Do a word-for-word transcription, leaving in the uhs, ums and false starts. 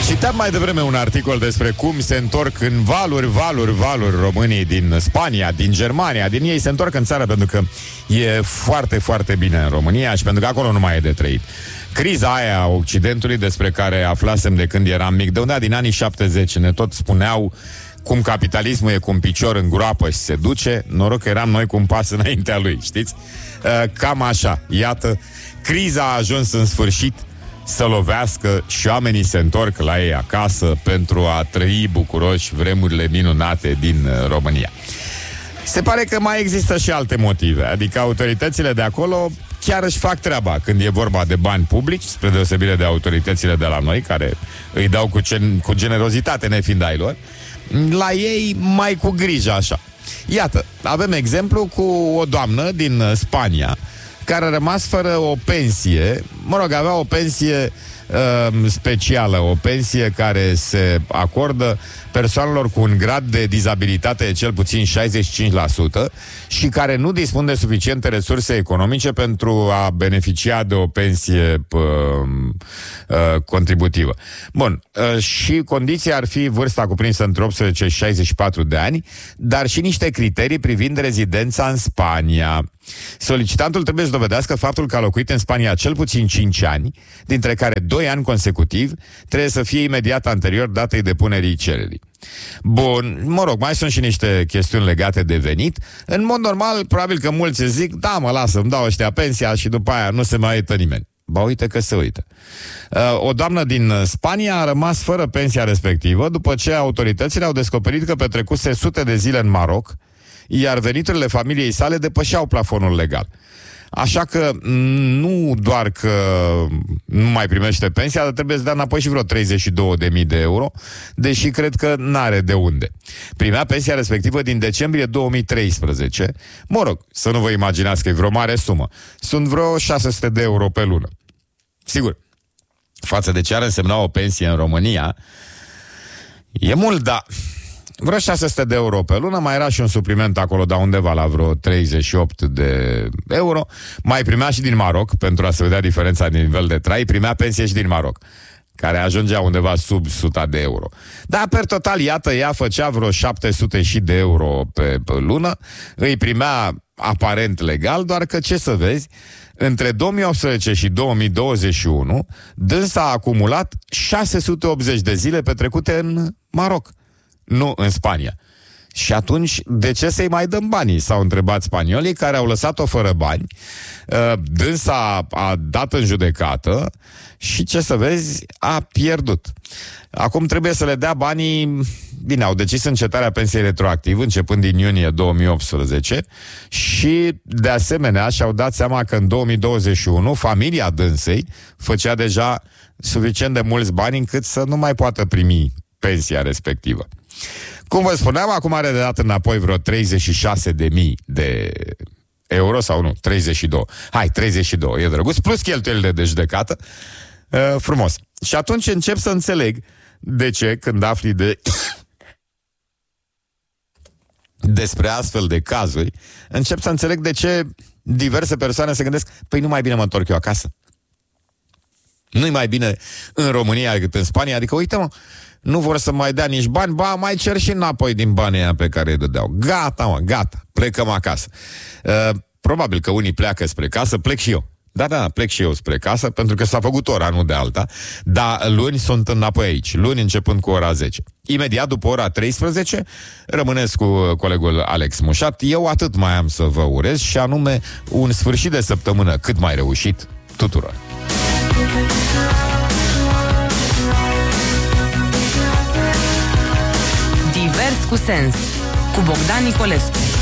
Citeam mai devreme un articol despre cum se întorc în valuri, valuri, valuri românii din Spania, din Germania, din ei se întorc în țară pentru că e foarte, foarte bine în România și pentru că acolo nu mai e de trăit. Criza aia a Occidentului, despre care aflasem de când eram mic, de undeva din anii șaptezeci, ne tot spuneau cum capitalismul e cu un picior în groapă și se duce, noroc că eram noi cu un pas înaintea lui, știți? Cam așa, iată, criza a ajuns în sfârșit să lovească și oamenii se întorc la ei acasă pentru a trăi bucuroși vremurile minunate din România. Se pare că mai există și alte motive, adică autoritățile de acolo chiar își fac treaba când e vorba de bani publici, spre deosebire de autoritățile de la noi, care îi dau cu, gen- cu generozitate nefiind ai lor. La ei mai cu grijă așa. Iată, avem exemplu cu o doamnă din Spania care a rămas fără o pensie. Mă rog, avea o pensie uh, specială, o pensie care se acordă persoanelor cu un grad de dizabilitate de cel puțin șaizeci și cinci la sută și care nu dispun de suficiente resurse economice pentru a beneficia de o pensie uh, uh, contributivă. Bun, uh, și condiția ar fi vârsta cuprinsă între optsprezece și șaizeci și patru de ani, dar și niște criterii privind rezidența în Spania. Solicitantul trebuie să dovedească faptul că a locuit în Spania cel puțin cinci ani, dintre care doi ani consecutiv trebuie să fie imediat anterior datei depunerii cererii. Bun, mă rog, mai sunt și niște chestiuni legate de venit. În mod normal, probabil că mulți zic, da, mă, lasă, îmi dau ăștia pensia și după aia nu se mai uită nimeni. Ba, uite că se uită. O doamnă din Spania a rămas fără pensia respectivă după ce autoritățile au descoperit că petrecuse sute de zile în Maroc, iar veniturile familiei sale depășeau plafonul legal. Așa că nu doar că nu mai primește pensia, dar trebuie să dea înapoi și vreo treizeci și două de mii de euro, deși cred că n-are de unde. Primea pensia respectivă din decembrie două mii treisprezece. Mă rog, să nu vă imaginați că e vreo mare sumă. Sunt vreo șase sute de euro pe lună. Sigur, față de ce ar însemna o pensie în România, e mult, dar vreo șase sute de euro pe lună, mai era și un supliment acolo, dar undeva la vreo treizeci și opt de euro. Mai primea și din Maroc, pentru a se vedea diferența de nivel de trai, primea pensie și din Maroc, care ajungea undeva sub o sută de euro. Dar, per total, iată, ea făcea vreo șapte sute și de euro pe, pe lună, îi primea aparent legal, doar că, ce să vezi, între două mii optsprezece și două mii douăzeci și unu, dânsa a acumulat șase sute optzeci de zile petrecute în Maroc, nu în Spania. Și atunci, de ce să-i mai dăm banii? S-au întrebat spaniolii, care au lăsat-o fără bani. Dânsa a dat în judecată și, ce să vezi, a pierdut. Acum trebuie să le dea banii. Bine, au decis încetarea pensiei retroactiv începând din iunie două mii optsprezece și, de asemenea, și-au dat seama că în două mii douăzeci și unu familia dânsei făcea deja suficient de mulți bani încât să nu mai poată primi pensia respectivă. Cum vă spuneam, acum are de dat înapoi vreo treizeci și șase de mii de euro, sau nu, treizeci și doi. Hai, treizeci și doi, e drăguț, plus cheltuielile de judecată. Uh, frumos. Și atunci încep să înțeleg de ce, când afli de despre astfel de cazuri, încep să înțeleg de ce diverse persoane se gândesc, păi nu mai bine mă întorc eu acasă? Nu-i mai bine în România decât în Spania? Adică, uite-mă, nu vor să mai dea nici bani, ba, mai cer și înapoi din banii aia pe care îi dădeau. Gata, mă, gata, plecăm acasă. Uh, probabil că unii pleacă spre casă, plec și eu. Da, da, plec și eu spre casă, pentru că s-a făcut ora, nu de alta. Dar luni sunt înapoi aici, luni începând cu ora zece. Imediat după ora treisprezece, rămânesc cu colegul Alex Mușat. Eu atât mai am să vă urez, și anume un sfârșit de săptămână cât mai reușit tuturor. Divers cu sens, cu Bogdan Nicolescu.